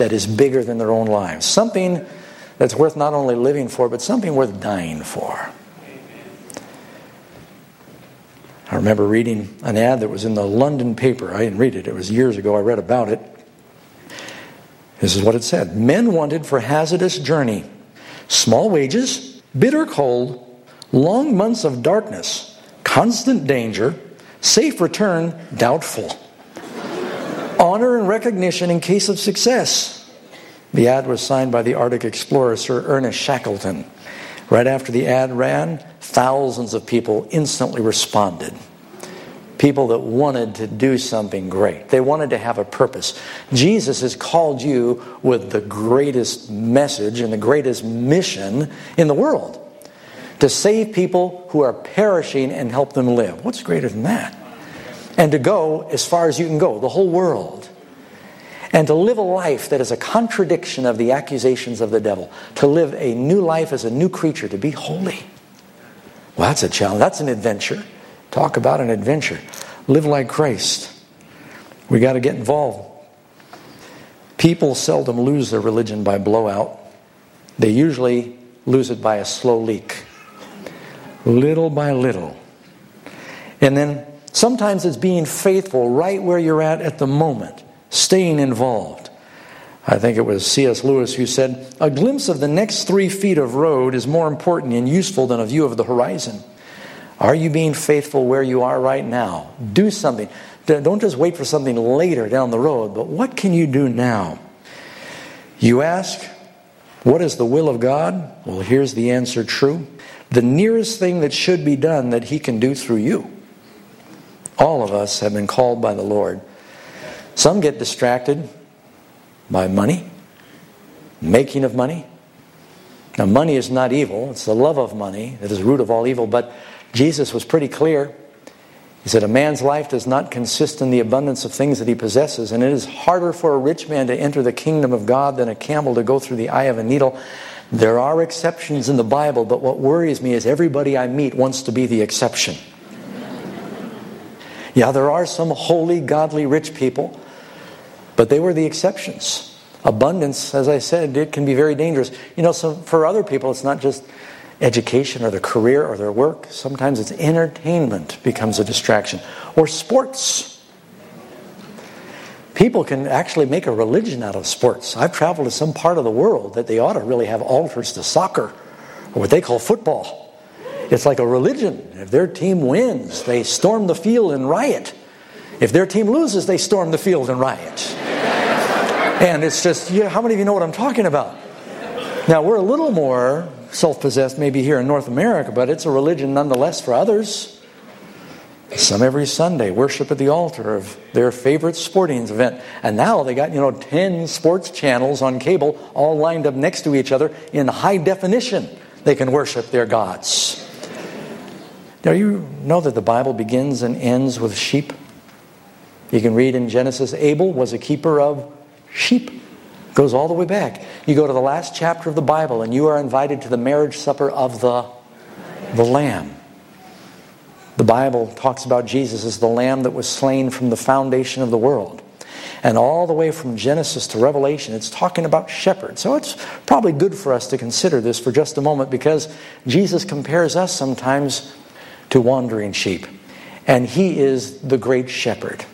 that is bigger than their own lives. Something that's worth not only living for, but something worth dying for. I remember reading an ad that was in the London paper. I didn't read it. It was years ago. I read about it. This is what it said. Men wanted for hazardous journey. Small wages, bitter cold, long months of darkness, constant danger, safe return doubtful. Honor and recognition in case of success. The ad was signed by the Arctic explorer Sir Ernest Shackleton. Right after the ad ran, thousands of people instantly responded. People that wanted to do something great. They wanted to have a purpose. Jesus has called you with the greatest message and the greatest mission in the world. To save people who are perishing and help them live. What's greater than that? And to go as far as you can go, the whole world. And to live a life that is a contradiction of the accusations of the devil. To live a new life as a new creature, to be holy. Well, that's a challenge. That's an adventure. Talk about an adventure. Live like Christ. We got to get involved. People seldom lose their religion by blowout. They usually lose it by a slow leak. Little by little. And then sometimes it's being faithful right where you're at the moment. Staying involved. I think it was C.S. Lewis who said, a glimpse of the next 3 feet of road is more important and useful than a view of the horizon. Are you being faithful where you are right now? Do something. Don't just wait for something later down the road, but what can you do now? You ask, what is the will of God? Well, here's the answer true. The nearest thing that should be done that He can do through you. All of us have been called by the Lord. Some get distracted by money, making of money. Now, money is not evil. It's the love of money that is the root of all evil. But Jesus was pretty clear. He said, a man's life does not consist in the abundance of things that he possesses. And it is harder for a rich man to enter the kingdom of God than a camel to go through the eye of a needle. There are exceptions in the Bible, but what worries me is everybody I meet wants to be the exception. Yeah, there are some holy, godly, rich people, but they were the exceptions. Abundance, as I said, it can be very dangerous. So for other people, it's not just education or their career or their work. Sometimes it's entertainment becomes a distraction. Or sports. People can actually make a religion out of sports. I've traveled to some part of the world that they ought to really have altars to soccer, or what they call football. It's like a religion. If their team wins, they storm the field and riot. If their team loses, they storm the field and riot. And it's just, how many of you know what I'm talking about? Now, we're a little more self-possessed maybe here in North America, but it's a religion nonetheless for others. Some every Sunday worship at the altar of their favorite sporting event. And now they got, 10 sports channels on cable all lined up next to each other in high definition. They can worship their gods. Now, you know that the Bible begins and ends with sheep. You can read in Genesis, Abel was a keeper of sheep. Goes all the way back. You go to the last chapter of the Bible and you are invited to the marriage supper of the Lamb. The Bible talks about Jesus as the Lamb that was slain from the foundation of the world. And all the way from Genesis to Revelation, it's talking about shepherds. So it's probably good for us to consider this for just a moment, because Jesus compares us sometimes to wandering sheep. And He is the great shepherd.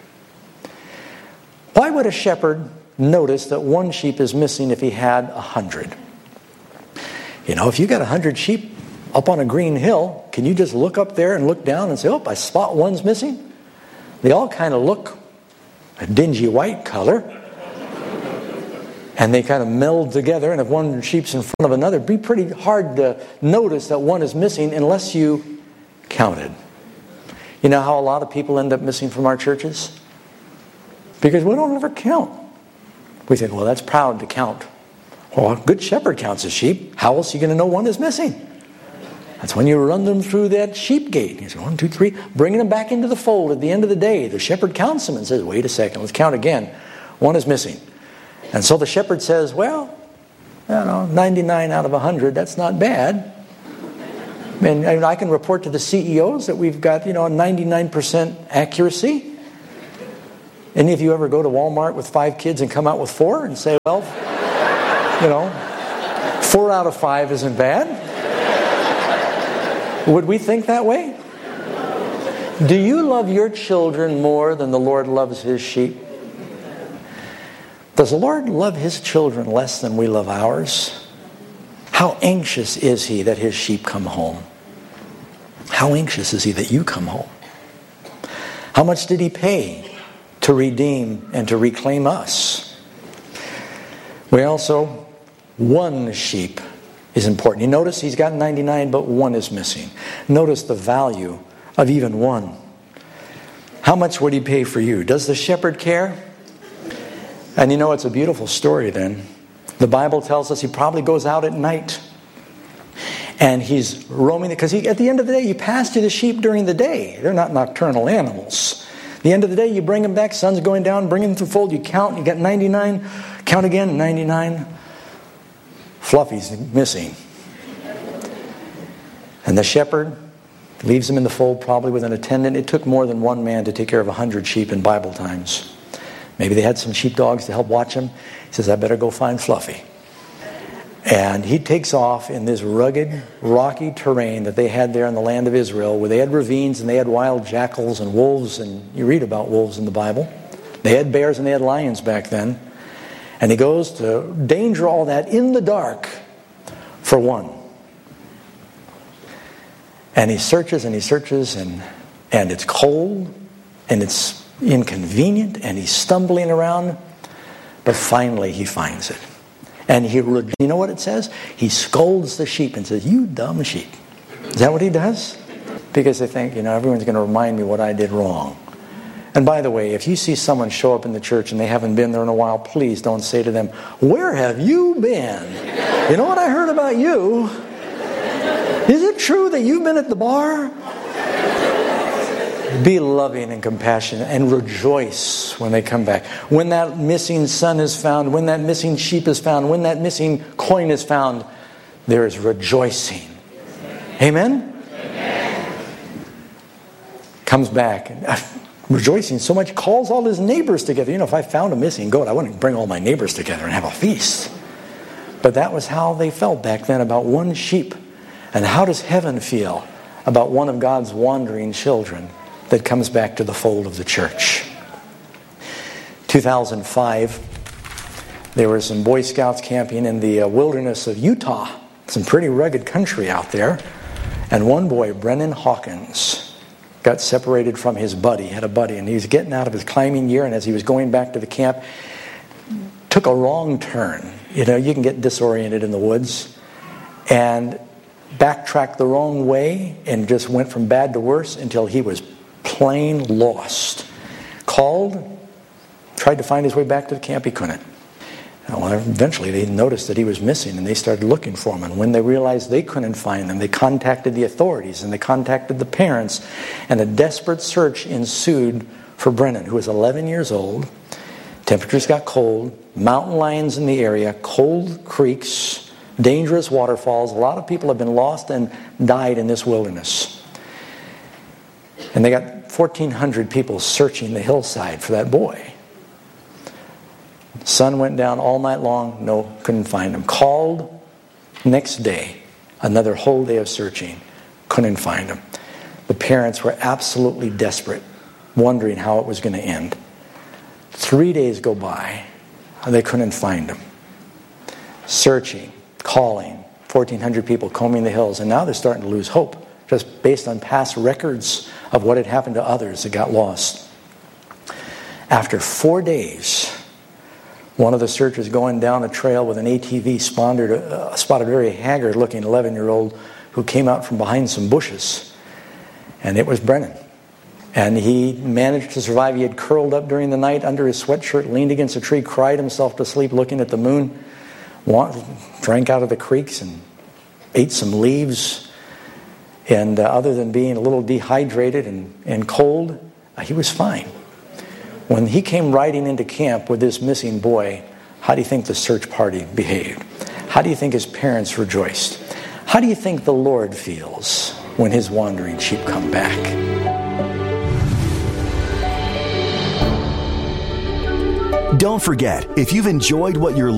Why would a shepherd notice that one sheep is missing if he had 100? If you got 100 sheep up on a green hill, can you just look up there and look down and say, I spot one's missing? They all kind of look a dingy white color. And they kind of meld together, and if one sheep's in front of another, it'd be pretty hard to notice that one is missing unless you counted. You know how a lot of people end up missing from our churches? Because we don't ever count. We think, that's proud to count. Well, a good shepherd counts his sheep. How else are you going to know one is missing? That's when you run them through that sheep gate. You say, 1, 2, 3, bringing them back into the fold at the end of the day. The shepherd counts them and says, wait a second, let's count again. One is missing. And so the shepherd says, 99 out of 100, that's not bad. And I can report to the CEOs that we've got, 99% accuracy. Any of you ever go to Walmart with 5 kids and come out with 4 and say, well, 4 out of 5 isn't bad? Would we think that way? Do you love your children more than the Lord loves his sheep? Does the Lord love his children less than we love ours? How anxious is he that his sheep come home? How anxious is he that you come home? How much did he pay to redeem and to reclaim us? We also, one sheep is important. You notice he's got 99, but 1 is missing. Notice the value of even 1. How much would he pay for you? Does the shepherd care? And it's a beautiful story then. The Bible tells us he probably goes out at night. And he's roaming, because at the end of the day, you pasture the sheep during the day. They're not nocturnal animals. At the end of the day, you bring them back, sun's going down, bring them to the fold, you count, you got 99, count again, 99. Fluffy's missing. And the shepherd leaves him in the fold, probably with an attendant. It took more than one man to take care of 100 sheep in Bible times. Maybe they had some sheepdogs to help watch him. He says, I better go find Fluffy. And he takes off in this rugged, rocky terrain that they had there in the land of Israel, where they had ravines and they had wild jackals and wolves, and you read about wolves in the Bible. They had bears and they had lions back then. And he goes to danger all that in the dark for 1. And he searches and it's cold and it's inconvenient and he's stumbling around, but finally he finds it. And you know what it says? He scolds the sheep and says, you dumb sheep. Is that what he does? Because they think, everyone's going to remind me what I did wrong. And by the way, if you see someone show up in the church and they haven't been there in a while, please don't say to them, where have you been? You know what I heard about you? Is it true that you've been at the bar? Be loving and compassionate and rejoice when they come back. When that missing son is found, when that missing sheep is found, when that missing coin is found, there is rejoicing. Amen? Amen. Comes back and rejoicing so much, calls all his neighbors together. If I found a missing goat, I wouldn't bring all my neighbors together and have a feast. But that was how they felt back then about one sheep. And how does heaven feel about one of God's wandering children that comes back to the fold of the church? 2005, there were some Boy Scouts camping in the wilderness of Utah. Some pretty rugged country out there. And one boy, Brennan Hawkins, got separated from his buddy, had a buddy, and he was getting out of his climbing gear, and as he was going back to the camp, took a wrong turn. You can get disoriented in the woods. And backtracked the wrong way and just went from bad to worse until he was plain lost. Called, tried to find his way back to the camp, he couldn't. Well, eventually they noticed that he was missing and they started looking for him. And when they realized they couldn't find him, they contacted the authorities and they contacted the parents. And a desperate search ensued for Brennan, who was 11 years old. Temperatures got cold, mountain lions in the area, cold creeks, dangerous waterfalls. A lot of people have been lost and died in this wilderness. And they got 1,400 people searching the hillside for that boy. Sun went down all night long. No, couldn't find him. Called next day. Another whole day of searching. Couldn't find him. The parents were absolutely desperate, wondering how it was going to end. 3 days go by. And they couldn't find him. Searching. Calling, 1,400 people combing the hills, and now they're starting to lose hope, just based on past records of what had happened to others that got lost. After 4 days, one of the searchers going down the trail with an ATV spotted a very haggard-looking 11-year-old who came out from behind some bushes, and it was Brennan. And he managed to survive. He had curled up during the night under his sweatshirt, leaned against a tree, cried himself to sleep looking at the moon, drank out of the creeks and ate some leaves, and other than being a little dehydrated and cold, he was fine. When he came riding into camp with this missing boy, how do you think the search party behaved? How do you think his parents rejoiced? How do you think the Lord feels when his wandering sheep come back? Don't forget, if you've enjoyed what you're